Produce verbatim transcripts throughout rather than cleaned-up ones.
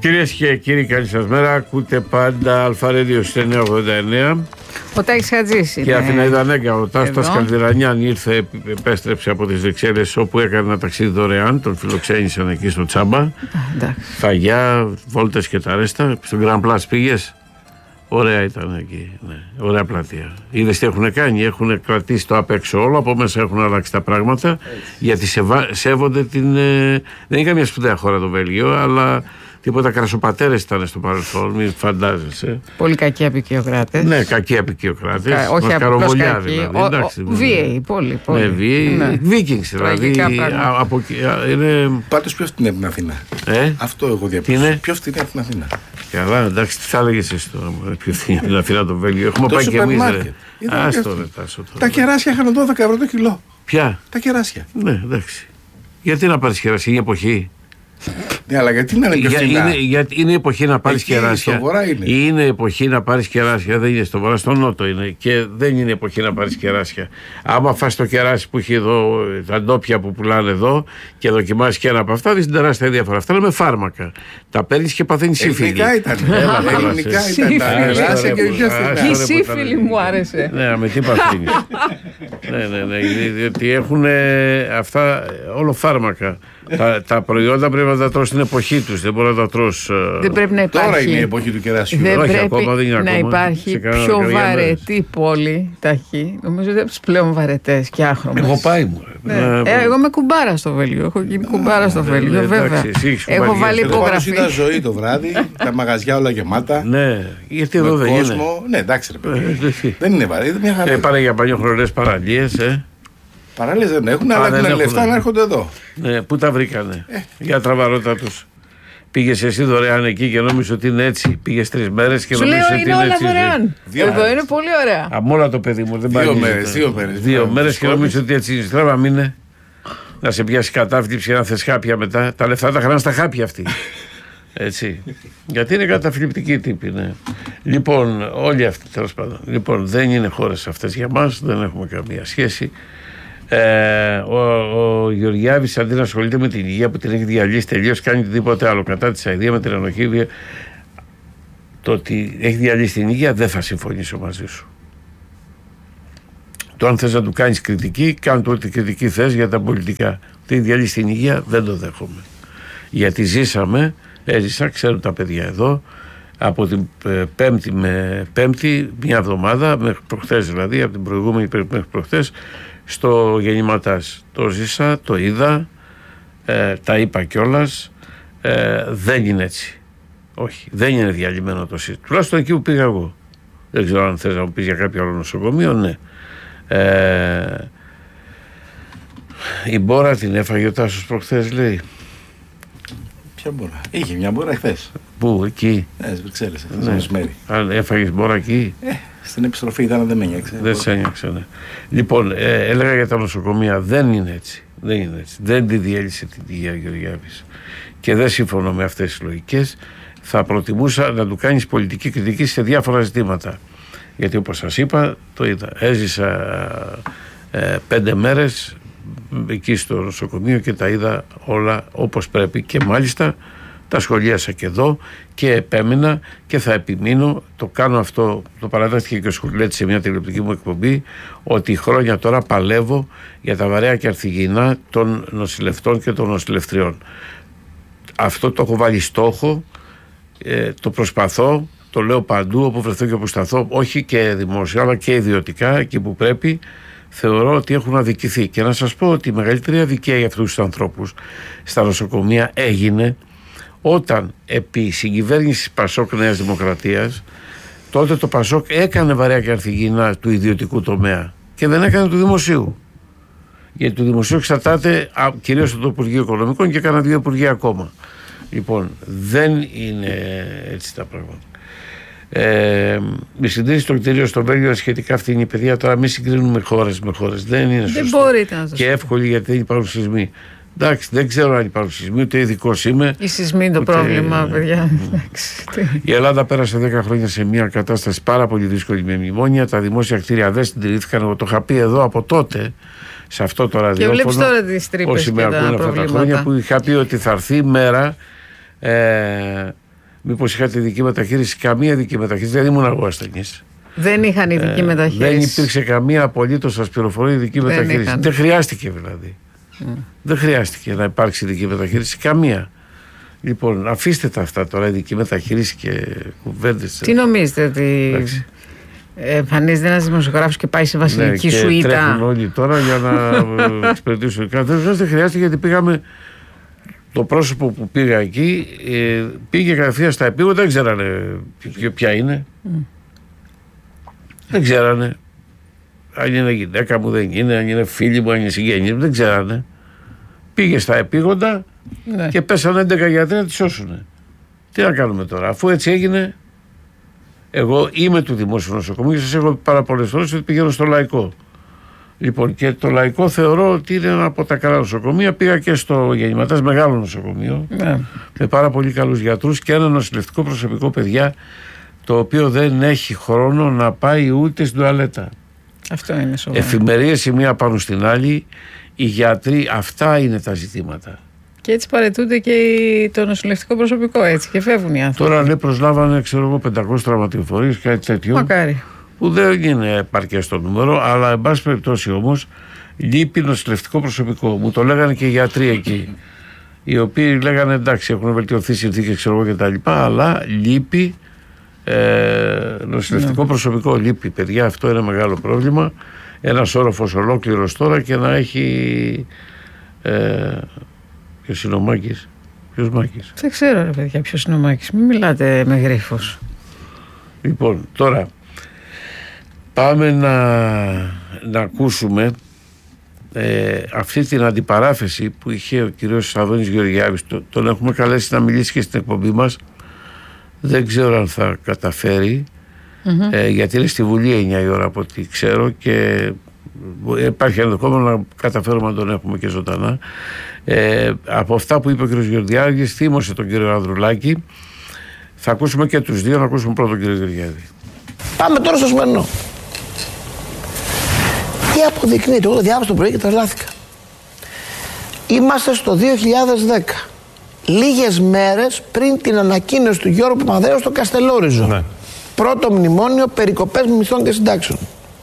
Κυρίες και κύριοι, καλή σας μέρα. Ακούτε πάντα Αλφα-Radio στις εννιά ογδόντα εννιά. Ο Τάκης Χατζής είναι. Και Αθηναίδα Νέγκα. Ο Τάστας Καλδερανιάν ήρθε, επέστρεψε από τις Βρυξέλλες, όπου έκανε ένα ταξίδι δωρεάν. Τον φιλοξένησαν εκεί στο Τσάμπα. Φαγιά, βόλτες και τα ρέστα. Στο Grand Place πήγες. Ωραία ήταν εκεί. Ναι. Ωραία πλατεία. Είδες τι έχουν κάνει. Έχουν κρατήσει το απ' έξω όλο. Από μέσα έχουν αλλάξει τα πράγματα. Έτσι. Γιατί σεβα... σέβονται την. Ε... Δεν είναι καμία σπουδαία χώρα το Βέλγιο, αλλά τίποτα κρασοπατέρες ήταν στο παρελθόν. Μην φαντάζεσαι. Πολύ κακοί απικιοκράτες. Ναι, κακοί απικιοκράτες. Κα... Όχι απλώς κακοί. Δηλαδή. Ο... Εντάξει, βίαιοι, πολύ. πολύ. Ναι, βίαιοι. Ναι. Βίκινγκς δηλαδή. Α, από... είναι... Πάντως πιο φτηνή από την Αθήνα. Ε? Αυτό εγώ διαπίστωσα. Πιο φτηνή από την Αθήνα. Καλά, εντάξει, τι θα έλεγες εσύ τώρα, πιο φτηνή από την Αθήνα το Βέλγιο. Έχουμε πάει και εμείς. Άστο ρε Τάσο. Τα κεράσια είχαν δώδεκα ευρώ το κιλό. Ποια? Τα κεράσια. Ναι, εντάξει. Γιατί να πάρεις κεράσια, είναι εποχή. Ναι, αλλά γιατί να είναι πιο φθηνά. Είναι, για, είναι εποχή να πάρεις κεράσια. Στο βορρά είναι. Είναι εποχή να πάρεις κεράσια. Δεν είναι στο βορρά, στο νότο είναι. Και δεν είναι εποχή να πάρεις κεράσια. Άμα φας το κεράσι που έχει εδώ, τα ντόπια που πουλάνε εδώ, και δοκιμάσεις και ένα από αυτά, δεις την τεράστια διαφορά. Αυτά είναι με φάρμακα. Τα παίρνεις και παθαίνεις σύφυλλη. Ελληνικά ήταν. Ελληνικά ήταν. Τα κεράσια και πιο φθηνά. Η σύφυλλη μου άρεσε. Ναι, με τι παθαίνεις. Ναι, ναι, ναι. Διότι έχουν αυτά όλο φάρμακα. Τα, τα προϊόντα πρέπει να τα τρως στην εποχή τους. Δεν μπορεί να τα τρως. Δεν πρέπει να υπάρχει. Τώρα είναι η εποχή του κερασιού. Δεν όχι, πρέπει ακόμα, δεν είναι να ακόμα. υπάρχει πιο βαρετή πόλη. Ταχύ. Νομίζω ότι από τις πλέον βαρετές και άχρωμες. Εγώ πάει μου. Ναι. Ε, εγώ είμαι κουμπάρα στο Βέλγιο. Έχω γίνει κουμπάρα στο Βέλγιο, ναι, βέβαια. Εντάξει, έχω βάλει υπογραφή. Ήταν ζωή το βράδυ, τα μαγαζιά όλα γεμάτα. Ναι, γιατί εδώ δεν είναι. Ναι, εντάξει, ρε παιδί. Δεν είναι βαρύ. Πάνε για παλιόχρονες παραλίες, ε. Παράλληλες δεν έχουν, αλλά έχουν λεφτά να έρχονται εδώ. Ναι, πού τα βρήκανε. Ε. Για τραβαρώτα τους. Πήγες εσύ δωρεάν εκεί και νόμιζες ότι είναι έτσι. Πήγες τρεις μέρες και νόμιζες ότι είναι έτσι. Σου λέω είναι όλα δωρεάν. Εδώ είναι πολύ ωραία. Αμόλα το παιδί μου. Δεν δύο μέρες. Δύο μέρες, δύο μέρες και νόμιζες ότι έτσι είναι. Τράβα μείνε. Να σε πιάσει κατάφλιψη και να θες χάπια μετά. Τα λεφτά τα χρειάζονται στα χάπια αυτή. Έτσι. Γιατί είναι καταφλιπτικοί τύποι, ναι. Λοιπόν, όλοι αυτοί τέλος πάντων. Λοιπόν, δεν είναι χώρες αυτές για μας. Δεν έχουμε καμία σχέση. Ε, ο, ο Γεωργιάδης αντί να ασχολείται με την υγεία που την έχει διαλύσει τελείως, κάνει οτιδήποτε άλλο κατά της αηδία με την ενοχή βία. Το ότι έχει διαλύσει την υγεία δεν θα συμφωνήσω μαζί σου. Το αν θες να του κάνεις κριτική, κάνε το ό,τι κριτική θες για τα πολιτικά. Ότι έχει διαλύσει την υγεία δεν το δέχομαι. Γιατί ζήσαμε, έζησα, ξέρουν τα παιδιά εδώ, από την Πέμπτη με Πέμπτη, μια εβδομάδα, μέχρι προχθές δηλαδή, από την προηγούμενη μέχρι προχθές, στο γεννηματάς. Το ζήσα, το είδα, ε, τα είπα κιόλας, ε, δεν είναι έτσι. Όχι, δεν είναι διαλυμένο το σύστημα. Τουλάχιστον εκεί που πήγα εγώ. Δεν ξέρω αν θες να μου πεις για κάποιο άλλο νοσοκομείο, ναι. Ε, η μπόρα την έφαγε ο Τάσος προχθές, λέει. Ποια μπόρα? Είχε μια μπόρα χθες. Πού, εκεί? Ναι, στις Βρυξέλλες, αυτό το μεσημέρι. Αν έφαγες μπόρα εκεί? Ε, στην επιστροφή ήταν, δεν με ένιωξε. Δεν σε ένιωξε, ναι. Λοιπόν, ε, έλεγα για τα νοσοκομεία, δεν είναι έτσι. Δεν είναι έτσι. Δεν τη διέλυσε την υγεία Γεωργιάδης. Και δεν συμφωνώ με αυτές τις λογικές. Θα προτιμούσα να του κάνεις πολιτική κριτική σε διάφορα ζητήματα. Γιατί όπως σας είπα, το είδα. Έζησα ε, πέντε μέρες εκεί στο νοσοκομείο και τα είδα όλα όπως πρέπει. Και μάλιστα τα σχολίασα και εδώ και επέμεινα και θα επιμείνω. Το κάνω αυτό, το παραδέχτηκε και ο Σκουρλέτης σε μια τηλεοπτική μου εκπομπή, ότι χρόνια τώρα παλεύω για τα βαρέα και αρθιγεινά των νοσηλευτών και των νοσηλευτριών. Αυτό το έχω βάλει στόχο, ε, το προσπαθώ, το λέω παντού όπου βρεθώ και όπου σταθώ, όχι και δημόσια αλλά και ιδιωτικά, εκεί που πρέπει. Θεωρώ ότι έχουν αδικηθεί. Και να σας πω ότι η μεγαλύτερη αδικία για αυτούς τους ανθρώπους στα νοσοκομεία έγινε όταν επί συγκυβέρνησης Πασόκ Νέας Δημοκρατίας, τότε το Πασόκ έκανε βαρέα και αρθιγεινά του ιδιωτικού τομέα και δεν έκανε του δημοσίου. Γιατί του δημοσίου εξαρτάται κυρίως από το Υπουργείο Οικονομικών και έκανα δύο υπουργεία ακόμα. Λοιπόν, δεν είναι έτσι τα πράγματα. Ε, η συντήρηση των κτηρίων στο Βέλγιο σχετικά φθηνή, παιδιά. Τώρα μην συγκρίνουμε χώρες με χώρες. Δεν είναι σωστό. Δεν μπορείτε να σας και εύκολη γιατί δεν υπάρχουν σεισμοί. Εντάξει, δεν ξέρω αν υπάρχουν σεισμοί, ούτε ειδικός είμαι. Οι σεισμοί είναι το ούτε... πρόβλημα, παιδιά. Η Ελλάδα πέρασε δέκα χρόνια σε μια κατάσταση πάρα πολύ δύσκολη με μνημόνια. Τα δημόσια κτίρια δεν συντηρήθηκαν. Εγώ το είχα πει εδώ από τότε, σε αυτό το ραδιόφωνο. Και βλέπεις τώρα τις τρύπες και τα προβλήματα. Αυτά τα χρόνια που είχα πει ότι θα έρθει η μέρα. Ε, μήπως είχατε ειδική μεταχείριση? Καμία ειδική μεταχείριση, δεν ήμουν εγώ ασθενής. Δεν είχαν ειδική ε, μεταχείριση. Δεν υπήρξε καμία απολύτως, σας πληροφορώ, ειδική δεν μεταχείριση. Είχαν. Δεν χρειάστηκε δηλαδή. Mm. Δεν χρειάστηκε να υπάρξει ειδική μεταχείριση, καμία. Λοιπόν, αφήστε τα αυτά τώρα, ειδική μεταχείριση και κουβέντες. Τι νομίζετε, ότι εμφανίζεται ένας δημοσιογράφος και πάει σε βασιλική ναι, σουίτα? Τρέχουν όλοι τώρα για να εξυπηρετήσουν. Δεν χρειάζεται, γιατί πήγαμε. Το πρόσωπο που πήγα εκεί ε, πήγε κατευθείαν στα επίγοντα, δεν ξέρανε ποια είναι. Mm. Δεν ξέρανε αν είναι γυναίκα μου, δεν είναι, αν είναι φίλη μου, αν είναι συγγενής μου, δεν ξέρανε. Πήγε στα επίγοντα ναι. και πέσανε έντεκα γιατροί να τη σώσουνε. Τι να κάνουμε τώρα, αφού έτσι έγινε? Εγώ είμαι του δημόσιου νοσοκομείου και σας έχω πει πάρα πολλές φορές ότι πηγαίνω στο λαϊκό. Λοιπόν, και το λαϊκό θεωρώ ότι είναι ένα από τα καλά νοσοκομεία. Πήγα και στο Γεννηματάς, μεγάλο νοσοκομείο, ναι. με πάρα πολύ καλούς γιατρούς και ένα νοσηλευτικό προσωπικό, παιδιά, το οποίο δεν έχει χρόνο να πάει ούτε στην τουαλέτα. Αυτό είναι σοβαρό. Εφημερίες η μία πάνω στην άλλη, οι γιατροί, αυτά είναι τα ζητήματα. Και έτσι παραιτούνται και το νοσηλευτικό προσωπικό, έτσι, και φεύγουν οι άνθρωποι. Τώρα λέει προσλάβανε, ξέρω εγώ, πεντακόσιες τραυματιοφορείς, κάτι τέτοιο. Μακάρι. Που δεν είναι επαρκές το νούμερο, αλλά εν πάση περιπτώσει όμως λείπει νοσηλευτικό προσωπικό. Μου το λέγανε και οι γιατροί εκεί, οι οποίοι λέγανε εντάξει, έχουν βελτιωθεί συνθήκες, ξέρω εγώ κτλ. Αλλά λείπει ε, νοσηλευτικό ναι. προσωπικό. Λείπει, παιδιά, αυτό είναι μεγάλο πρόβλημα. Ένας όροφος ολόκληρος τώρα και να έχει. Ε, ποιος είναι ο Μάκης? Ποιος Μάκης? Δεν ξέρω, ρε παιδιά, ποιος είναι ο Μάκης. Μην μιλάτε με γρίφος. Λοιπόν, τώρα. Πάμε να, να ακούσουμε ε, αυτή την αντιπαράθεση που είχε ο κύριος Αδόνης Γεωργιάδης. Τον έχουμε καλέσει να μιλήσει και στην εκπομπή μας. Δεν ξέρω αν θα καταφέρει, mm-hmm. ε, γιατί είναι στη Βουλή εννιά η ώρα από ό,τι ξέρω και υπάρχει ενδεχόμενο να καταφέρουμε να τον έχουμε και ζωντανά. Ε, από αυτά που είπε ο κύριος Γεωργιάδης, θύμωσε τον κύριο Ανδρουλάκη. Θα ακούσουμε και τους δύο, να ακούσουμε πρώτον τον κύριο Γεωργιάδη. Πάμε τώρα στο σημερινό. Τι αποδεικνύεται? Εγώ το διάβασα το πρωί και τρελάθηκα. Είμαστε στο δύο χιλιάδες δέκα. Λίγες μέρες πριν την ανακοίνωση του Γιώργου Παπανδρέου στο Καστελόριζο. Ναι. Πρώτο μνημόνιο, περικοπές μισθών και συντάξεων.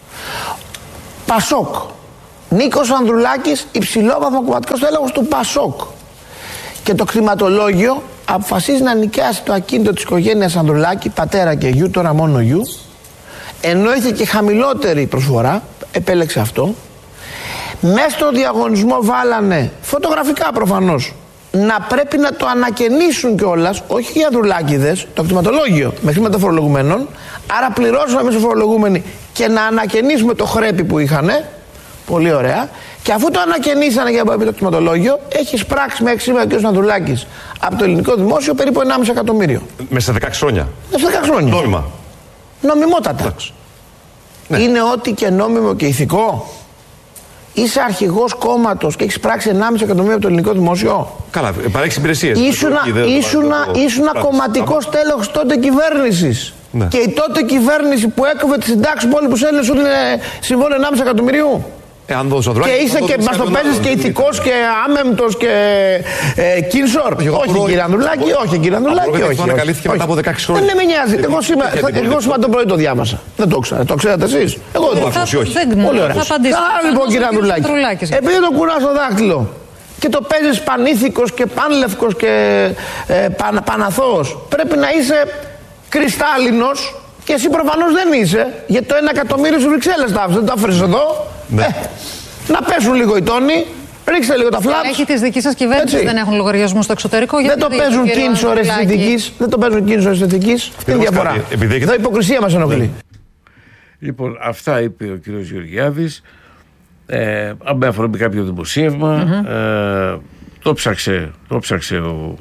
Πασόκ. Νίκος Ανδρουλάκης, υψηλόβαθμο κομματικός τέλεχος του Πασόκ. Και το κτηματολόγιο αποφασίζει να νοικιάσει το ακίνητο της οικογένειας Ανδρουλάκη, πατέρα και γιου, τώρα μόνο γιου. Ενώ είχε και χαμηλότερη προσφορά, επέλεξε αυτό. Μέσα στο διαγωνισμό βάλανε, φωτογραφικά προφανώς, να πρέπει να το ανακαινήσουν κιόλας, όχι οι Ανδρουλάκηδες, το κτηματολόγιο με χρήματα φορολογουμένων. Άρα πληρώσαμε εμείς οι φορολογούμενοι και να ανακαινήσουμε το χρέπι που είχανε. Πολύ ωραία. Και αφού το ανακαινήσανε για το κτηματολόγιο, έχει σπράξει μέχρι σήμερα ο κ. Ανδρουλάκης από το ελληνικό δημόσιο περίπου ενάμιση εκατομμύριο. Μέσα σε δεκαέξι χρόνια. Μέσα σε δεκαέξι χρόνια. Νόμιμα. Νομιμότατα. Ναι. Είναι ό,τι και νόμιμο και ηθικό? Είσαι αρχηγός κόμματος και έχεις πράξει ενάμιση εκατομμύριο από το ελληνικό δημόσιο? Καλά, παρέχεις υπηρεσίες. Ήσουνα κομματικός τέλεχος τότε κυβέρνησης. Ναι. Και η τότε κυβέρνηση που έκοβε τη συντάξη από όλους τους Έλληνες σου δίνει συμβόλαιο ενάμιση εκατομμυρίου. Ε, αν δώσω, και είσαι και μας το παίζεις και ηθικός και άμεμπτος και ε, κίνσορ. Όχι κύριε Ανδρουλάκη, όχι κύριε Ανδρουλάκη. Αυτό ανακαλύφθηκε μετά από δεκαέξι χρόνια. Δεν με νοιάζει. Εγώ σήμερα το πρωί το διάβασα. Δεν το ξέρω. Το ξέρατε εσείς? Εγώ δεν το ξέρω. Πολύ ωραία. Άρα λοιπόν κύριε Ανδρουλάκη, επειδή το κουράς το δάχτυλο και το παίζεις πανήθικος και πανλευκος και παναθώος, πρέπει να είσαι κρυστάλλινος. Και εσύ προφανώς δεν είσαι, γιατί το ένα εκατομμύριο στις Βρυξέλλες τα άφησες, δεν το άφησες εδώ. Ναι. Ε, να πέσουν λίγο οι τόνοι, ρίξτε λίγο τα φλάτς. Έχει της δικής σας κυβέρνησης, δεν έχουν λογαριασμού στο εξωτερικό. Δεν το παίζουν κίνησο αισθητικής. Δεν το παίζουν κίνησο αισθητικής. Αυτή είναι η διαφορά. Εδώ η υποκρισία μας ενοχλεί. Λοιπόν, αυτά είπε ο κύριος Γεωργιάδης. Ε, με αφορμή κάποιο δημοσίευμα. Mm-hmm. Ε, το ψάξε, το ψάξε ο.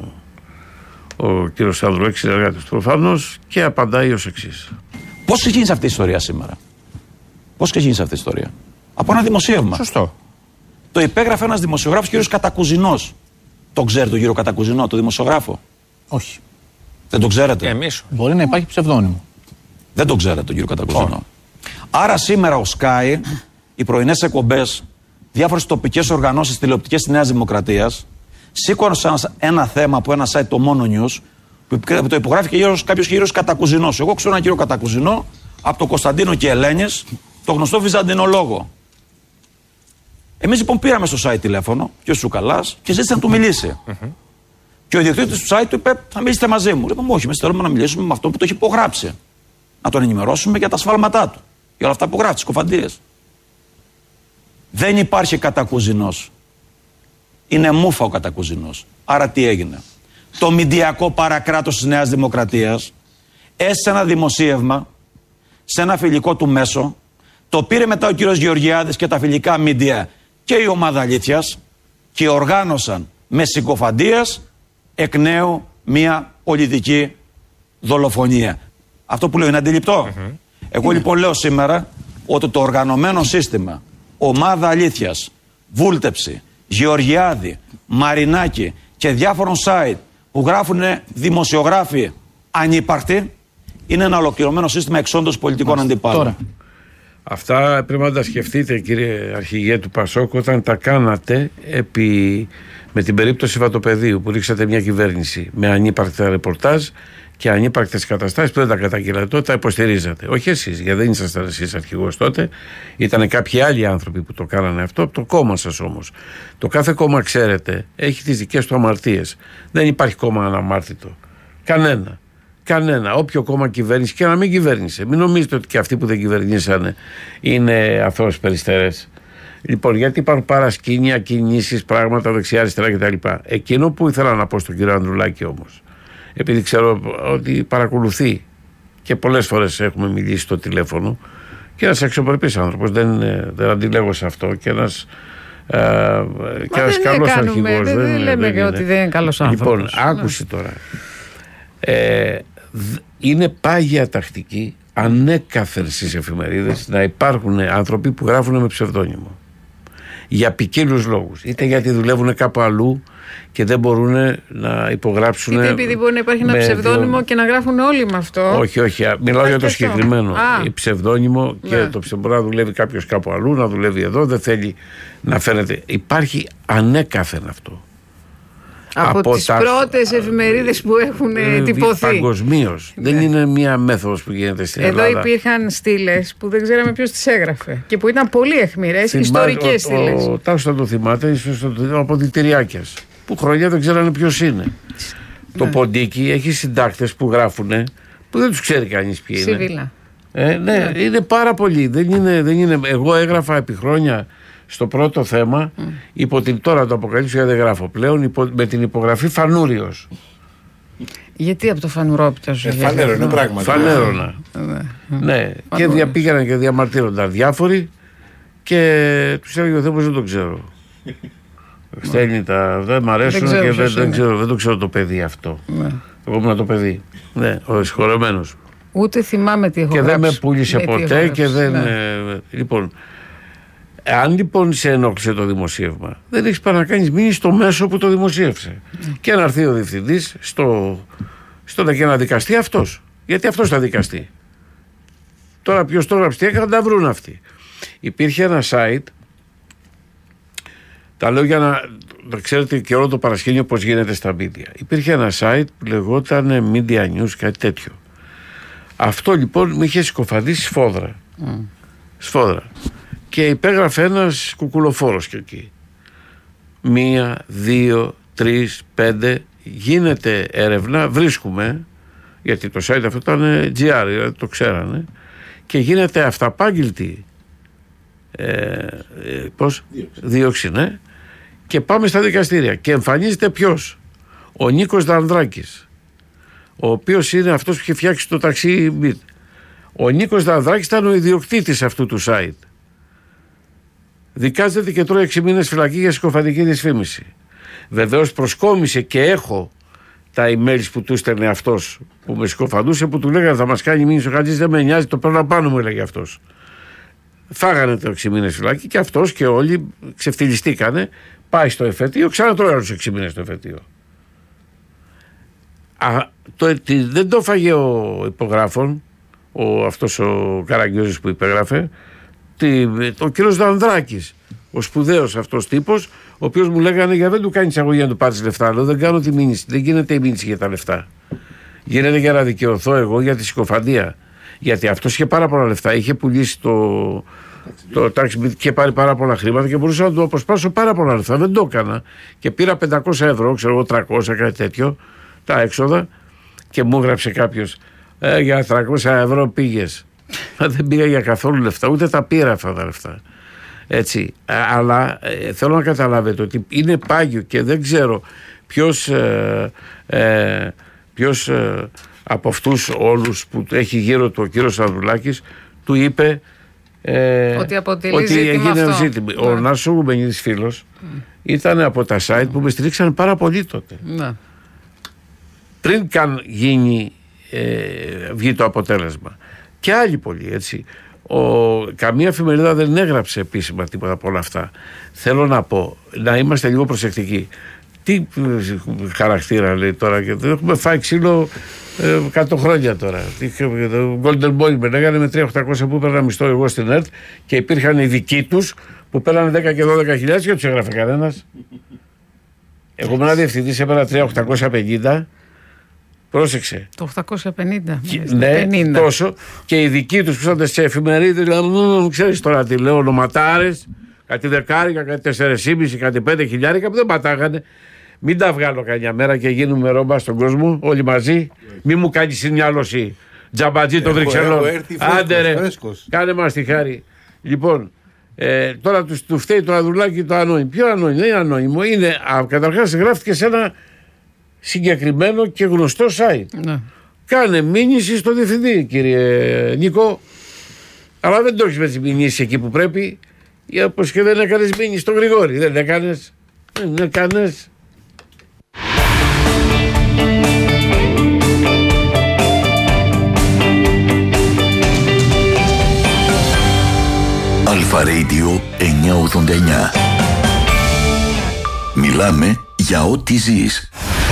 Ο κύριος Ανδρουλάκης, συνεργάτης του προφανώς, και απαντάει ως εξής. Πώς ξεκίνησε αυτή η ιστορία σήμερα? Πώς ξεκίνησε αυτή η ιστορία? Από ένα δημοσίευμα. Σωστό. Το υπέγραφε ένας δημοσιογράφος, κύριος Κατακουζινός. Τον ξέρετε τον κύριο Κατακουζινό, τον δημοσιογράφο? Όχι. Δεν τον ξέρετε? Εμείς. Μπορεί να υπάρχει ψευδόνυμο. Δεν τον ξέρετε τον κύριο Κατακουζινό. Άρα σήμερα ο Sky, οι πρωινές εκπομπές, διάφορες τοπικές οργανώσεις τηλεοπτικές της Νέας Δημοκρατίας, σήκωναν ένα θέμα από ένα site, το Μόνο News, Που το υπογράφηκε κάποιος κύριος Κατακουζινός. Εγώ ξέρω έναν κύριο Κατακουζινό από το Κωνσταντίνο και Ελένης, το γνωστό βυζαντινολόγο. Εμείς λοιπόν πήραμε στο site τηλέφωνο, και ο Σουκαλάς, και ζήτησε να του μιλήσει. Mm-hmm. Και ο ιδιοκτήτης του site του είπε: θα μιλήσετε μαζί μου. Είπαμε: όχι, εμείς θέλουμε να μιλήσουμε με αυτό που το έχει υπογράψει. Να τον ενημερώσουμε για τα σφάλματά του. Για όλα αυτά που γράφει, τις κοφαντίες. Δεν υπάρχει Κατακουζινός. Είναι μούφα ο Κατακουζινός. Άρα τι έγινε? Το μηντιακό παρακράτος της Νέας Δημοκρατίας έστησε ένα δημοσίευμα σε ένα φιλικό του μέσο. Το πήρε μετά ο κύριος Γεωργιάδης και τα φιλικά μίντια και η ομάδα αλήθειας και οργάνωσαν με συκοφαντίες εκ νέου μια πολιτική δολοφονία. Αυτό που λέω είναι αντιληπτό. Mm-hmm. Εγώ mm-hmm. λοιπόν λέω σήμερα ότι το οργανωμένο σύστημα, ομάδα αλήθειας, Βούλτεψη, Γεωργιάδη, Μαρινάκη και διάφορων site που γράφουν δημοσιογράφοι ανύπαρκτοι, είναι ένα ολοκληρωμένο σύστημα εξόντως πολιτικών αντιπάλων. Τώρα. Αυτά πρέπει να τα σκεφτείτε, κύριε Αρχηγέ του Πασόκ, όταν τα κάνατε επί, με την περίπτωση Βατοπεδίου, που ρίξατε μια κυβέρνηση με ανύπαρκτα ρεπορτάζ και ανύπαρκτες καταστάσεις που δεν τα καταγγείλατε τότε, τα υποστηρίζατε. Όχι εσείς, γιατί δεν ήσασταν εσείς αρχηγός τότε, ήταν κάποιοι άλλοι άνθρωποι που το κάνανε αυτό, από το κόμμα σας όμως. Το κάθε κόμμα, ξέρετε, έχει τις δικές του αμαρτίες. Δεν υπάρχει κόμμα αναμάρτητο. Κανένα. Κανένα. Όποιο κόμμα κυβέρνησε και να μην κυβέρνησε. Μην νομίζετε ότι και αυτοί που δεν κυβερνήσανε είναι αθώες περιστερές. Λοιπόν, γιατί υπάρχουν παρασκήνια, κινήσεις, πράγματα δεξιά-αριστερά κτλ. Εκείνο που ήθελα να πω στον κύριο Ανδρουλάκη όμως, επειδή ξέρω ότι παρακολουθεί και πολλές φορές έχουμε μιλήσει στο τηλέφωνο, και ένας αξιοπρεπής άνθρωπος, δεν, δεν αντιλέγω σε αυτό, και ένας, ε, και ένας καλός αρχηγός. Δεν, δεν, δεν λέμε δεν ότι δεν είναι καλός άνθρωπος. Λοιπόν, άκουσε τώρα. Ε, είναι πάγια τακτική ανέκαθεν στις εφημερίδες να υπάρχουν άνθρωποι που γράφουν με ψευδόνυμο για ποικίλους λόγους, είτε γιατί δουλεύουν κάπου αλλού και δεν μπορούν να υπογράψουν, είτε επειδή μπορεί να υπάρχει ένα ψευδόνυμο διο... και να γράφουν όλοι με αυτό. Όχι, όχι, μιλάω για το συγκεκριμένο. Η ψευδόνυμο, ναι. Και το ψευδόνυμο να δουλεύει κάποιος κάπου αλλού, να δουλεύει εδώ, δεν θέλει να φαίνεται. Υπάρχει ανέκαθεν αυτό. Από, από τις τα... πρώτες εφημερίδες που έχουν ε, τυπωθεί. Παγκοσμίως. Ναι. Δεν είναι μία μέθοδος που γίνεται στην Εδώ Ελλάδα. Εδώ υπήρχαν στήλες που δεν ξέραμε ποιος τις έγραφε και που ήταν πολύ αιχμηρές, ιστορικές στήλες. Ο Τάσος θα το θυμάται, από δηλητηριάκιας, που χρόνια δεν ξέρανε ποιος είναι. Ναι. Το Ποντίκι έχει συντάκτες που γράφουνε που δεν τους ξέρει κανείς ποιοι είναι. Σιβίλα. Ε, ναι, ναι, είναι πάρα πολλοί. Δεν είναι, δεν είναι... Εγώ έγραφα επί χρόνια στο πρώτο θέμα, mm. υπό την, τώρα το αποκαλύψω γιατί δεν γράφω πλέον, υπό, με την υπογραφή Φανούριος. Γιατί από το φανουρόπιτο ε, φανέρωνα πράγματι. Φανέρωνα. Ναι, ναι. Και διαπήγαιναν και διαμαρτύρονταν διάφοροι και τους έλεγε ο Θεός δεν το ξέρω. Στέλνει τα, δεν μ' αρέσουν δεν και δεν, δεν, ξέρω, δεν το ξέρω το παιδί αυτό. Ναι. Εγώ ήμουν το παιδί. Ναι, ο συγχωρεμένος. Ούτε θυμάμαι τι έχω και γράψει. Και δεν με πούλησε ποτέ και δεν... Ναι. Ε, λοιπόν... Αν λοιπόν σε ενόχλησε το δημοσίευμα, δεν έχεις παρά να κάνεις μείνει στο μέσο που το δημοσίευσε. Mm. Και να έρθει ο διευθυντής στο, στο να και να δικαστεί αυτός. Γιατί αυτός θα δικαστεί. Τώρα ποιος το γράψει, τι έκανε, τα βρουν αυτοί. Υπήρχε ένα site, τα λέω για να, να ξέρετε και όλο το παρασκήνιο πώς γίνεται στα media. Υπήρχε ένα site που λεγόταν Media News, κάτι τέτοιο. Αυτό λοιπόν με είχε συκοφαντήσει σφόδρα. Mm. Σφόδρα. Και υπέγραφε ένας κουκουλοφόρος και εκεί. Μία, δύο, τρεις, πέντε. Γίνεται έρευνα, βρίσκουμε, γιατί το site αυτό ήταν τζι αρ, δηλαδή το ξέρανε, και γίνεται αυταπάγγελτη ε, ε, πώς, δίωξη, ναι, και πάμε στα δικαστήρια. Και εμφανίζεται ποιος? Ο Νίκος Δανδράκης, ο οποίος είναι αυτός που είχε φτιάξει το ταξί Beat. Ο Νίκος Δανδράκης ήταν ο ιδιοκτήτης αυτού του site. Δικάζεται και τρώει έξι μήνες φυλακή για συκοφαντική δυσφήμιση. Βεβαίως προσκόμισε και έχω τα emails που του στέλνε αυτός που με συκοφαντούσε, που του λέγανε θα μας κάνει μήνυση ο Χατζής, δεν με νοιάζει, το παίρνω πάνω μου, έλεγε αυτός. Φάγανε το έξι μήνες φυλακή και αυτός και όλοι ξεφτυλιστήκανε. Πάει στο εφετείο, ξανατρώει άλλους έξι μήνες στο εφετείο. Α, το, τι, δεν το φάγε ο υπογράφων, ο, αυτός ο Καραγκιόζης που υπεγράφε, ο κύριος Δανδράκης, ο σπουδαίος αυτός τύπος, ο οποίος μου λέγανε για δεν του κάνει εισαγωγή να του πάρεις λεφτά. Λέω δεν κάνω τη μήνυση, δεν γίνεται η μήνυση για τα λεφτά. Γίνεται για να δικαιωθώ εγώ για τη συκοφαντία. Γιατί αυτός είχε πάρα πολλά λεφτά, είχε πουλήσει το, το τάξη και πάρει πάρα πολλά χρήματα και μπορούσα να του αποσπάσω πάρα πολλά λεφτά. Δεν το έκανα. Και πήρα πεντακόσια ευρώ, ξέρω εγώ, τριακόσια, κάτι τέτοιο, τα έξοδα και μου έγραψε κάποιος ε, για τριακόσια ευρώ πήγες. Δεν πήγα για καθόλου λεφτά, ούτε τα πήρα αυτά τα λεφτά. Έτσι. Αλλά ε, θέλω να καταλάβετε ότι είναι πάγιο και δεν ξέρω ποιος, ε, ε, ποιος ε, από αυτούς όλους που έχει γύρω του ο κύριος Ανδρουλάκης του είπε ε, ότι, ότι έγινε αυτό. ζήτημα. Ναι. Ο Νάσο Γουμπενίδης φίλος mm. ήταν από τα site που με στηρίξαν πάρα πολύ τότε. Ναι. Πριν καν γίνει ε, βγει το αποτέλεσμα. Και άλλοι πολλοί, έτσι. Ο, καμία εφημερίδα δεν έγραψε επίσημα τίποτα από όλα αυτά. Θέλω να πω, να είμαστε λίγο προσεκτικοί. Τι χαρακτήρα λέει τώρα, και έχουμε φάει ξύλο ε, εκατό χρόνια τώρα. Το Golden Boy με λέγανε με τρία χιλιάδες οκτακόσια που έπαιρνα μισθό εγώ στην ΕΡΤ και υπήρχαν οι δικοί τους που πέρανε δέκα και δώδεκα χιλιάδες και τους έγραφε κανένας. Εγώ με ένα διευθυντής έπαιρνα τρία χιλιάδες οκτακόσια πενήντα. Πρόσεξε. Το οκτακόσια πενήντα. Και, ναι, πενήντα. Τόσο. Και οι δικοί τους που ήταν σε εφημερίδες, δηλαδή, ξέρεις τώρα τι λέω, ονοματάρες, κάτι δεκάρικα, κάτι τεσσερεσήμισι, κάτι πέντε χιλιάρικα που δεν πατάγανε. Μην τα βγάλω κανένα μέρα και γίνουμε ρόμπα στον κόσμο, όλοι μαζί. Μην μου κάνει συνιάλωση. Τζαμπατζή των Βρυξελών. Άντε ρε, κάνε μας τη χάρη. Λοιπόν, ε, τώρα του, του φταίει το Ανδρουλάκη το ανώνυμο. Ποιο ανώνυμο, δεν είναι ανώνυμο. Είναι, καταρχάς γράφτηκε σε ένα συγκεκριμένο και γνωστό site. Ναι. Κάνε μήνυση στο διευθυντή, κύριε Νίκο. Αλλά δεν το έχεις με τις μηνύσεις εκεί που πρέπει. Όπως και δεν έκανες μήνυση στον Γρηγόρη. Δεν έκανες. Δεν έκανες. Αλφα Radio εννιακόσια ογδόντα εννιά. Μιλάμε για ό,τι ζεις.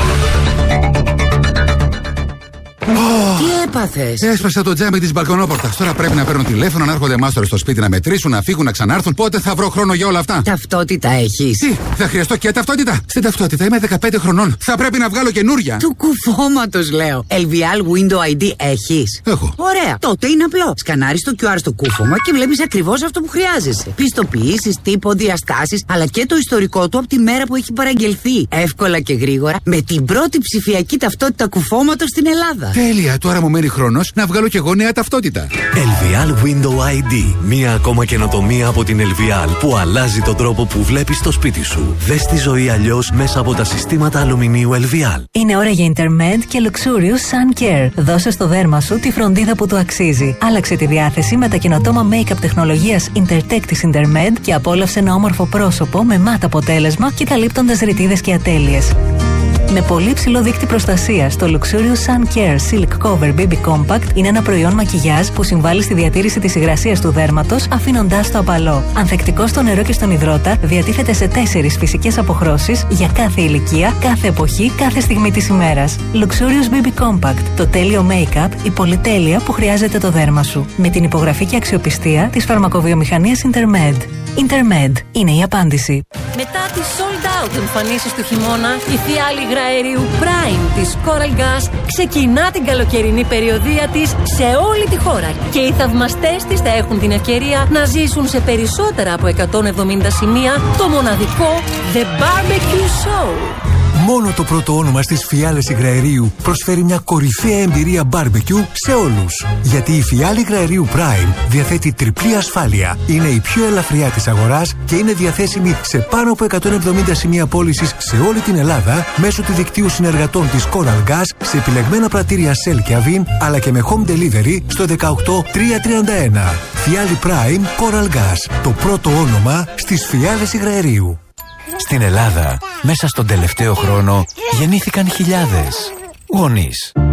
Τι έπαθες? Έσπασα το τζάμι της μπαλκονόπορτας. Τώρα πρέπει να παίρνω τηλέφωνο, να έρχονται μάστορες στο σπίτι να μετρήσουν, να φύγουν, να ξανάρθουν. Πότε θα βρω χρόνο για όλα αυτά? Ταυτότητα έχεις? Τι, θα χρειαστώ και ταυτότητα? Στην ταυτότητα είμαι δεκαπέντε χρονών. Θα πρέπει να βγάλω καινούρια. Του κουφώματος λέω. ελ βι ελ Window άι ντι έχεις? Έχω. Ωραία. Τότε είναι απλό. Σκανάρεις το κιου αρ στο κούφωμα και βλέπεις ακριβώς αυτό που χρειάζεσαι. Πιστοποιήσεις, τύπο, διαστάσεις, αλλά και το ιστορικό του από τη μέρα που έχει παραγγελθεί. Εύκολα και γρήγορα με την πρώτη ψηφιακή ταυτότητα κουφώματος στην Ελλάδα. Τέλεια, τώρα μου μένει χρόνος να βγάλω κι εγώ νέα ταυτότητα. ελ βι ελ Window άι ντι. Μία ακόμα καινοτομία από την ελ βι ελ που αλλάζει τον τρόπο που βλέπεις το σπίτι σου. Δες τη ζωή αλλιώς μέσα από τα συστήματα αλουμινίου ελ βι ελ. Είναι ώρα για Intermed και Luxurious Sun Care. Δώσε στο δέρμα σου τη φροντίδα που του αξίζει. Άλλαξε τη διάθεση με τα καινοτόμα make-up τεχνολογίας Intertech της Intermed και απόλαυσε ένα όμορφο πρόσωπο με μάτ αποτέλεσμα και καλύπτοντας ρητίδες και ατέλειες. Με πολύ ψηλό δείκτη προστασίας, το Luxurious Sun Care Silk Cover μπέιμπι Compact είναι ένα προϊόν μακιγιάζ που συμβάλλει στη διατήρηση της υγρασίας του δέρματος, αφήνοντάς το απαλό. Ανθεκτικό στο νερό και στον υδρότα, διατίθεται σε τέσσερις φυσικές αποχρώσεις για κάθε ηλικία, κάθε εποχή, κάθε στιγμή της ημέρας. Luxurious μπέιμπι Compact, το τέλειο make-up, η πολυτέλεια που χρειάζεται το δέρμα σου. Με την υπογραφή και αξιοπιστία της φαρμακοβιομηχανίας Intermed. Intermed είναι η απάντηση. Μετά τις sold out εμφανίσεις του χειμώνα, η φιάλη υγραερίου Prime της Coral Gas ξεκινά την καλοκαιρινή περιοδεία της σε όλη τη χώρα και οι θαυμαστές της θα έχουν την ευκαιρία να ζήσουν σε περισσότερα από εκατόν εβδομήντα σημεία το μοναδικό The Barbecue Show. Μόνο το πρώτο όνομα στις φιάλες υγραερίου προσφέρει μια κορυφαία εμπειρία barbecue σε όλους. Γιατί η φιάλη υγραερίου Prime διαθέτει τριπλή ασφάλεια, είναι η πιο ελαφριά της αγοράς και είναι διαθέσιμη σε πάνω από εκατόν εβδομήντα σημεία πώλησης σε όλη την Ελλάδα μέσω του δικτύου συνεργατών της Coral Gas σε επιλεγμένα πρατήρια Shell και Avin, αλλά και με home delivery στο δεκαοκτώ τριακόσια τριάντα ένα. Φιάλη Prime Coral Gas, το πρώτο όνομα στις φιάλες υγραερίου. Στην Ελλάδα, μέσα στον τελευταίο χρόνο, γεννήθηκαν χιλιάδες γονείς.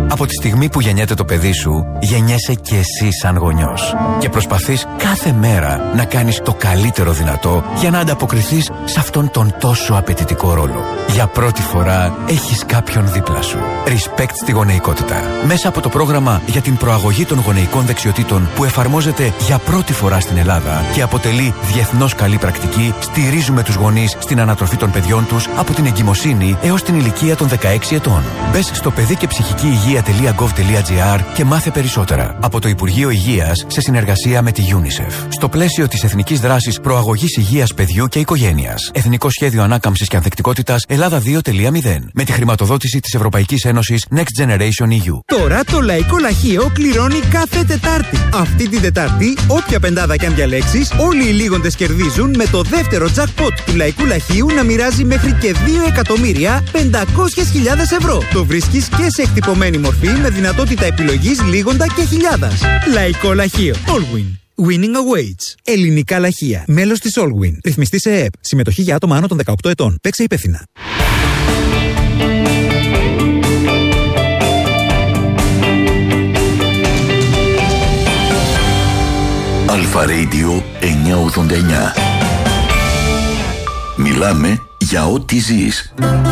Από τη στιγμή που γεννιέται το παιδί σου, γεννιέσαι και εσύ σαν γονιός. Και προσπαθείς κάθε μέρα να κάνεις το καλύτερο δυνατό για να ανταποκριθείς σε αυτόν τον τόσο απαιτητικό ρόλο. Για πρώτη φορά έχεις κάποιον δίπλα σου. Respect στη γονεϊκότητα. Μέσα από το πρόγραμμα για την προαγωγή των γονεϊκών δεξιοτήτων που εφαρμόζεται για πρώτη φορά στην Ελλάδα και αποτελεί διεθνώς καλή πρακτική, στηρίζουμε τους γονείς στην ανατροφή των παιδιών τους από την εγκυμοσύνη έως την ηλικία των δεκαέξι ετών. Μπες στο παιδί και ψυχική υγεία τελεία γκοβ τελεία τζι άρ και μάθε περισσότερα. Από το Υπουργείο Υγείας σε συνεργασία με τη UNICEF. Στο πλαίσιο της Εθνικής Δράσης Προαγωγής Υγείας Παιδιού και Οικογένειας. Εθνικό Σχέδιο Ανάκαμψης και Ανθεκτικότητας Ελλάδα δύο τελεία μηδέν. Με τη χρηματοδότηση της Ευρωπαϊκής Ένωσης Next Generation ι γιου. Τώρα το Λαϊκό Λαχείο κληρώνει κάθε Τετάρτη. Αυτή την Τετάρτη, όποια πεντάδα κι αν διαλέξεις, όλοι οι λίγοντες κερδίζουν με το δεύτερο jackpot του Λαϊκού Λαχείου να μοιράζει μέχρι και δύο εκατομμύρια πεντακόσιες χιλιάδες ευρώ. Το βρίσκεις και σε εκτυπωμένη μορφή με δυνατότητα επιλογής λίγοντα και χιλιάδας. Λαϊκό Λαχείο. Allwin. Winning awaits. Ελληνικά λαχεία. Μέλος της Allwin. Ρυθμιστή σε ΕΕΠ. Συμμετοχή για άτομα άνω των δεκαοκτώ ετών. Παίξε υπεύθυνα. Αλφα Radio εννιακόσια ογδόντα εννιά. Μιλάμε για ό,τι ζεις.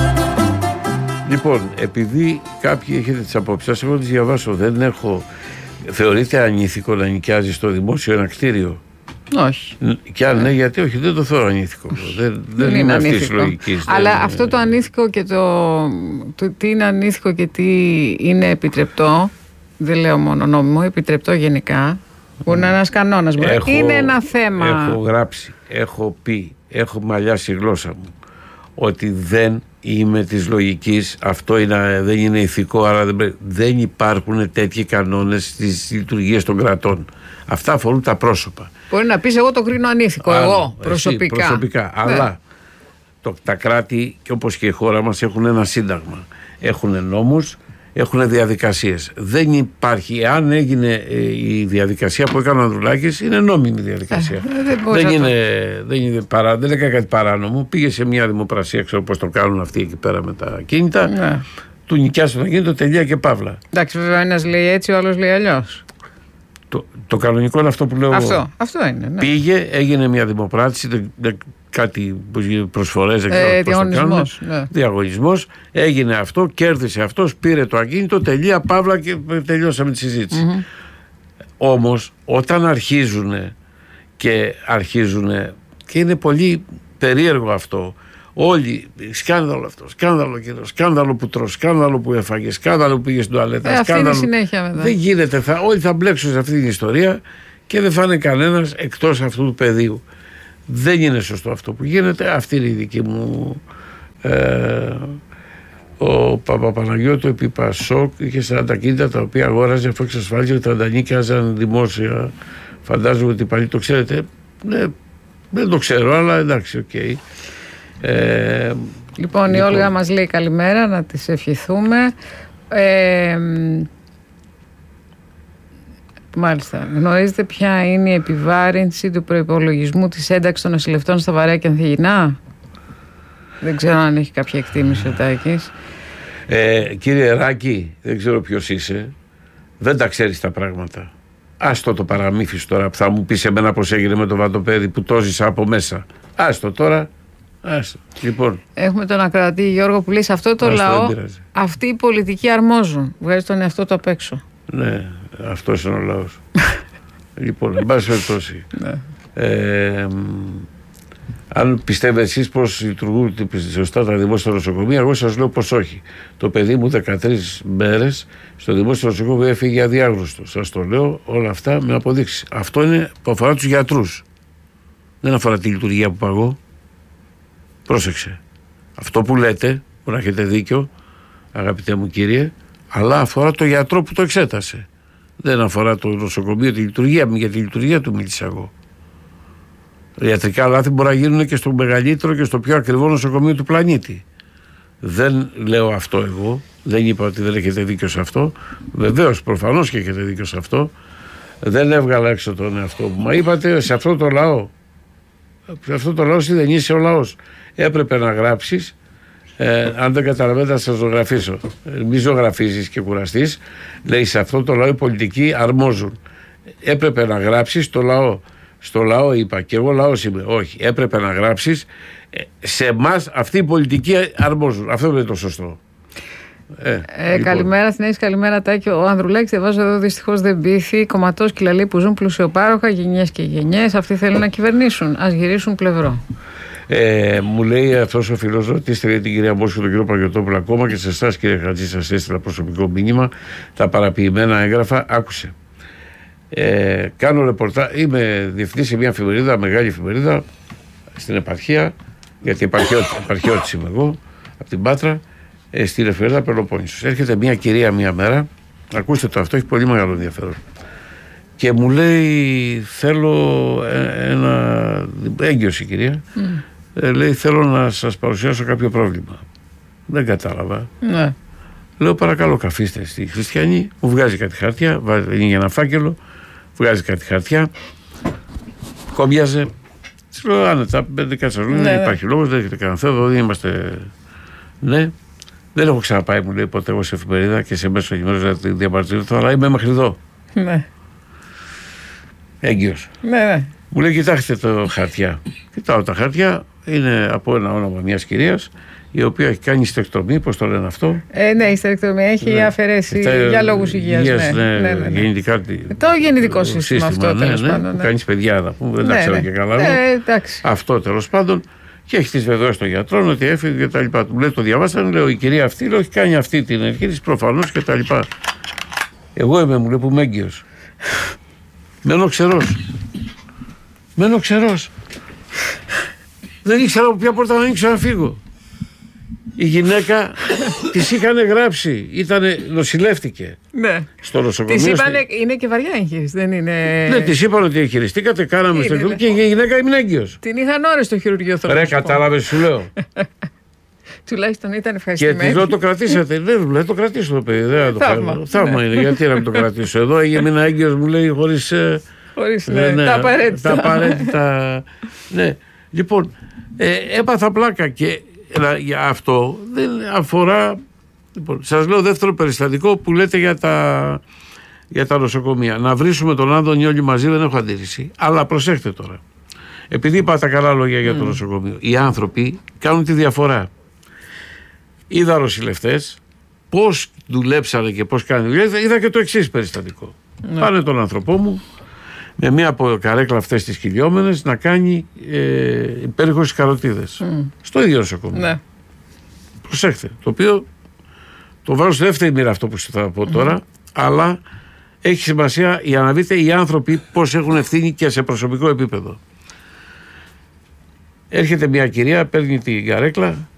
Λοιπόν, επειδή κάποιοι έχετε τις απόψεις σας, εγώ τις διαβάσω. Δεν έχω... Θεωρείτε ανήθικο να νοικιάζει στο δημόσιο ένα κτίριο? Όχι. Και αν ναι, γιατί όχι, δεν το θεωρώ ανήθικο. δεν δεν είναι αυτή η λογική. Αλλά δεν... αυτό το ανήθικο και το, το τι είναι ανήθικο και τι είναι επιτρεπτό, δεν λέω μόνο νόμιμο, επιτρεπτό γενικά, που είναι ένας κανόνας. Έχω, είναι ένα θέμα. Έχω γράψει, έχω πει, έχω μαλλιάσει η γλώσσα μου ότι δεν είμαι της λογικής, αυτό είναι, δεν είναι ηθικό, άρα δεν, δεν υπάρχουν τέτοιοι κανόνες στις λειτουργίες των κρατών. Αυτά αφορούν τα πρόσωπα. Μπορεί να πεις εγώ το κρίνω ανήθικο, Άρα, εγώ προσωπικά. Εσύ, προσωπικά. Ναι. Αλλά το, τα κράτη, και όπως και η χώρα μας, έχουν ένα σύνταγμα. Έχουν νόμους, έχουν διαδικασίες. Δεν υπάρχει, αν έγινε ε, η διαδικασία που έκανε ο Ανδρουλάκης, είναι νόμιμη διαδικασία. Ε, δεν, δεν, είναι, δεν, είναι παρά, δεν έκανε κάτι παράνομο. Πήγε σε μια δημοπρασία, ξέρω πώς το κάνουν αυτοί εκεί πέρα με τα κίνητα. Ναι. Του νοικιάσει το κίνητο, τελεία και παύλα. Εντάξει, βέβαια, ένας λέει έτσι, ο άλλος λέει αλλιώς. Το, το κανονικό είναι αυτό που λέω. Αυτό, αυτό είναι. Ναι. Πήγε, έγινε μια δημοπράτηση, δε, δε, κάτι προσφορές, δεν ξέρω ε, πώς το κάνουν. Ναι. Διαγωνισμός, έγινε αυτό, κέρδισε αυτός, πήρε το ακίνητο, τελεία, παύλα και τελειώσαμε τη συζήτηση. Mm-hmm. Όμως, όταν αρχίζουν και αρχίζουν και είναι πολύ περίεργο αυτό. Όλοι, σκάνδαλο αυτό, σκάνδαλο και το, σκάνδαλο που τρως, σκάνδαλο που έφαγε, σκάνδαλο που πήγε στην τουαλέτα. Ε, σκάνδαλο... αυτή είναι η συνέχεια μετά. Δεν γίνεται, θα, όλοι θα μπλέξουν σε αυτή την ιστορία και δεν θα είναι κανένας εκτός αυτού του πεδίου. Δεν είναι σωστό αυτό που γίνεται. Αυτή είναι η δική μου. Ε, ο Παπαπαναγιώτου επί Πασόκ είχε σαράντα κίνητα τα οποία αγόραζε αφού εξασφάλιζε ότι θα τα νίκιαζαν δημόσια. Φαντάζομαι ότι πάλι το ξέρετε. Ναι, δεν το ξέρω, αλλά εντάξει, οκ. Okay. Ε, λοιπόν, η λοιπόν. Όλγα μας λέει καλημέρα, να της ευχηθούμε. Ε, μάλιστα, γνωρίζετε ποια είναι η επιβάρυνση του προϋπολογισμού της ένταξης των νοσηλευτών στα Βαρέα και Ανθυγινά? Δεν ξέρω αν έχει κάποια εκτίμηση ο Τάκης. Ε, κύριε Ράκη, δεν ξέρω ποιος είσαι, δεν τα ξέρεις τα πράγματα. Άστο το παραμύθι σου τώρα που θα μου πεις εμένα πως έγινε με το βατοπέδι που το ζήσα από μέσα. Άστο τώρα. Άστο. Λοιπόν. Έχουμε τον ακροατή Γιώργο που λέει σε αυτό το Άστο, λαό αυτοί οι πολιτικοί αρμόζουν. Βγάζει τον εαυτό του απ' έξω. Ναι, αυτός είναι ο λαός. Λοιπόν, εν πάση περιπτώσει. ε, αν πιστεύετε εσείς πως λειτουργούν σωστά τα δημόσια νοσοκομεία, εγώ σας λέω πως όχι. Το παιδί μου δεκατρείς μέρες στο δημόσιο νοσοκομείο έφυγε αδιάγνωστο. Σας το λέω όλα αυτά με αποδείξεις. Αυτό είναι που αφορά τους γιατρούς. Δεν αφορά τη λειτουργία που παγώ. Πρόσεξε. Αυτό που λέτε, που να έχετε δίκιο, αγαπητέ μου κύριε, αλλά αφορά το γιατρό που το εξέτασε. Δεν αφορά το νοσοκομείο, τη λειτουργία μου, για τη λειτουργία του μίλησα εγώ. Ιατρικά λάθη μπορεί να γίνουν και στο μεγαλύτερο και στο πιο ακριβό νοσοκομείο του πλανήτη. Δεν λέω αυτό εγώ, δεν είπα ότι δεν έχετε δίκιο σε αυτό. Βεβαίως, προφανώς και έχετε δίκιο σε αυτό. Δεν έβγαλα έξω τον εαυτό μου. Μα είπατε σε αυτό το λαό. Σε αυτό το λαό δεν είσαι ο λαός. Έπρεπε να γράψεις Ε, αν δεν καταλαβαίνετε, θα σας ζωγραφίσω. Ε, μη ζωγραφίζεις και κουραστείς. Λέει, σε αυτό το λαό οι πολιτικοί αρμόζουν. Έπρεπε να γράψεις το λαό. Στο λαό είπα, και εγώ λαός είμαι. Όχι, έπρεπε να γράψεις ε, σε εμάς αυτοί οι πολιτικοί αρμόζουν. Αυτό είναι το σωστό. Ε, ε, λοιπόν. Καλημέρα Αθηναίης, καλημέρα Τάκη. Ο Ανδρουλάκης, διαβάζω εδώ, δυστυχώς δεν πείθει. Κομματός και λαλοί που ζουν πλουσιοπάροχα, γενιές και γενιές. Αυτοί θέλουν να κυβερνήσουν. Ας γυρίσουν πλευρό. Ε, μου λέει αυτός ο φίλος, ρωτήστε για την κυρία Μπόσκο και τον κύριο Παγιωτόπουλο ακόμα, και σε εσάς κύριε Χατζή, σας έστειλα προσωπικό μήνυμα. Τα παραποιημένα έγγραφα, άκουσε. Ε, κάνω ρεπορτάζ, είμαι διευθυντής σε μια εφημερίδα, μεγάλη εφημερίδα στην επαρχία, γιατί επαρχιώτης είμαι εγώ, από την Πάτρα, ε, στην εφημερίδα Πελοπόννησος. Έρχεται μια κυρία μια μέρα, ακούστε το, αυτό έχει πολύ μεγάλο ενδιαφέρον, και μου λέει, θέλω ένα έγκυος η κυρία, mm. ε, λέει, θέλω να σας παρουσιάσω κάποιο πρόβλημα. Δεν κατάλαβα. Ναι. Λέω, παρακαλώ, καθίστε στη Χριστιανή. Μου βγάζει κάτι χαρτιά, είναι για ένα φάκελο, βγάζει κάτι χαρτιά, κόμπιαζε. Της λέω, άνετα, δεν κάτσα, ναι, δεν υπάρχει ναι. λόγος, δεν έχετε κανένα θέμα, δεν είμαστε. Ναι, δεν έχω ξαναπάει, μου λέει, ποτέ εγώ σε εφημερίδα και σε μέσο ενημέρωσης να διαπαρτυρηθώ, αλλά είμαι μέχρι εδώ. Ναι. Έγκυος. Ναι, ναι. Μου λέει, κοιτάξτε το χαρτιά. Κοιτάω τα χαρτιά, είναι από ένα όνομα μιας κυρίας, η οποία έχει κάνει στεκτομή, πώς το λένε αυτό. Ε, ναι, η στεκτομή έχει ναι. αφαιρέσει Είτε, για λόγους υγείας. υγείας ναι, ναι, ναι, ναι, ναι. Γεννητικά, το γεννητικό σύστημα, σύστημα αυτό, ναι, τέλος ναι, πάντων. Ναι. Κάνεις παιδιά, να πούμε, δεν ναι, τα ξέρω ναι. και καλά. Ναι, αυτό τέλος πάντων. Και έχει τις βεβαιώσεις των γιατρών ότι έφυγε και τα λοιπά. Του λέει, το διαβάσανε, λέω, η κυρία αυτή λέω, έχει κάνει αυτή την αρχή της προφανώς και τα λοιπά. Εγώ είμαι, μου λέει, που είμαι έγκυος. Μένω ξερός. Μένω ξερός. Δεν ήξερα από ποια πόρτα να ανοίξω να φύγω. Η γυναίκα της είχαν γράψει, ήτανε, νοσηλεύτηκε ναι. στο νοσοκομείο. Της είπανε, είναι και βαριά εγχείρηση, δεν είναι. Ναι, της είπαν ότι εγχειριστήκατε, κάναμε στο χειρουργείο και η γυναίκα ήμουν έγκυος. Την είχαν ώρες στο χειρουργείο. Ρε, κατάλαβες, σου λέω. Τουλάχιστον ήταν ευχαριστημένη. Και της λέω, το κρατήσατε. Δεν λέει, το κρατήσω το παιδί. Δεν το Θαύμα. Θαύμα είναι, γιατί να μην το κρατήσω. Εδώ έγινε έγκυος, μου λέει, χωρίς. Χωρίς ναι, ναι, τα απαραίτητα. Τα απαραίτητα. Ναι. Λοιπόν, ε, έπαθα πλάκα και για αυτό δεν αφορά. Λοιπόν, σας λέω δεύτερο περιστατικό που λέτε για τα, για τα νοσοκομεία. Να βρίσουμε τον Άδωνη όλοι μαζί, δεν έχω αντίρρηση. Αλλά προσέχτε τώρα. Επειδή είπα τα καλά λόγια για το mm. νοσοκομείο, οι άνθρωποι κάνουν τη διαφορά. Οι δαροσυλευτές, πώς δουλέψανε και πώς κάνουν δουλειά, είδα και το εξής περιστατικό. Mm. Πάνε τον άνθρωπό μου με μία από καρέκλα αυτές τις κυλιόμενες να κάνει ε, υπέρηχος καροτίδες. Mm. Στο ίδιο νοσοκομείο. Ναι. Προσέχτε. Το οποίο το βάζω στη δεύτερη μοίρα αυτό που θα πω τώρα, mm. αλλά έχει σημασία για να δείτε οι άνθρωποι πώς έχουν ευθύνη και σε προσωπικό επίπεδο. Έρχεται μια κυρία, παίρνει την καρέκλα